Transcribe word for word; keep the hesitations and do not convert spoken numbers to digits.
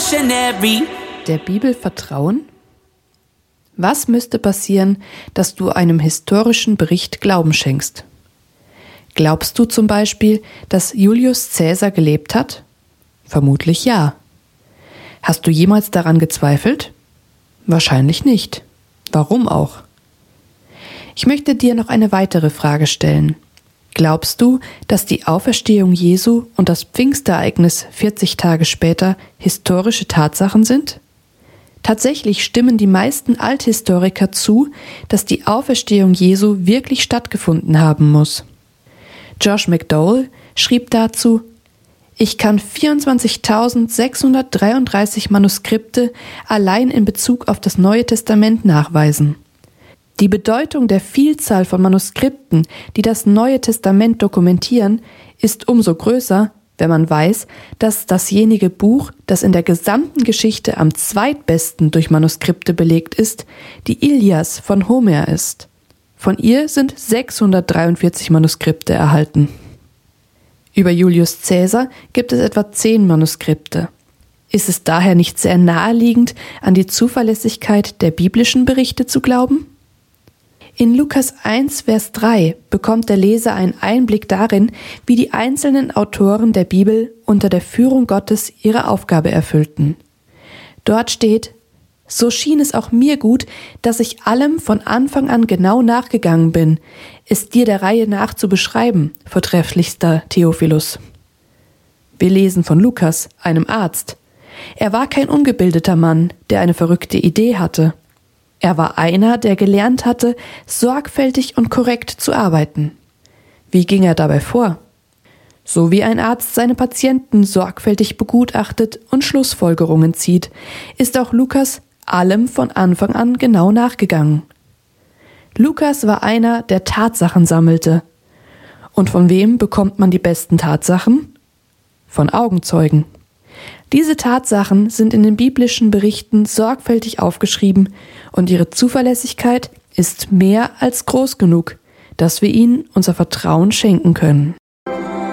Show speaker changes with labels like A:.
A: revolutionary.
B: Der Bibel vertrauen? Was müsste passieren, dass du einem historischen Bericht Glauben schenkst? Glaubst du zum Beispiel, dass Julius Caesar gelebt hat? Vermutlich ja. Hast du jemals daran gezweifelt? Wahrscheinlich nicht. Warum auch? Ich möchte dir noch eine weitere Frage stellen. Glaubst du, dass die Auferstehung Jesu und das Pfingstereignis vierzig Tage später historische Tatsachen sind? Tatsächlich stimmen die meisten Althistoriker zu, dass die Auferstehung Jesu wirklich stattgefunden haben muss. Josh McDowell schrieb dazu: Ich kann vierundzwanzigtausendsechshundertdreiunddreißig Manuskripte allein in Bezug auf das Neue Testament nachweisen. Die Bedeutung der Vielzahl von Manuskripten, die das Neue Testament dokumentieren, ist umso größer, wenn man weiß, dass dasjenige Buch, das in der gesamten Geschichte am zweitbesten durch Manuskripte belegt ist, die Ilias von Homer ist. Von ihr sind sechshundertdreiundvierzig Manuskripte erhalten. Über Julius Caesar gibt es etwa zehn Manuskripte. Ist es daher nicht sehr naheliegend, an die Zuverlässigkeit der biblischen Berichte zu glauben? In Lukas eins, Vers drei bekommt der Leser einen Einblick darin, wie die einzelnen Autoren der Bibel unter der Führung Gottes ihre Aufgabe erfüllten. Dort steht: So schien es auch mir gut, dass ich allem von Anfang an genau nachgegangen bin, es dir der Reihe nach zu beschreiben, vortrefflichster Theophilus. Wir lesen von Lukas, einem Arzt. Er war kein ungebildeter Mann, der eine verrückte Idee hatte. Er war einer, der gelernt hatte, sorgfältig und korrekt zu arbeiten. Wie ging er dabei vor? So wie ein Arzt seine Patienten sorgfältig begutachtet und Schlussfolgerungen zieht, ist auch Lukas allem von Anfang an genau nachgegangen. Lukas war einer, der Tatsachen sammelte. Und von wem bekommt man die besten Tatsachen? Von Augenzeugen. Diese Tatsachen sind in den biblischen Berichten sorgfältig aufgeschrieben und ihre Zuverlässigkeit ist mehr als groß genug, dass wir ihnen unser Vertrauen schenken können.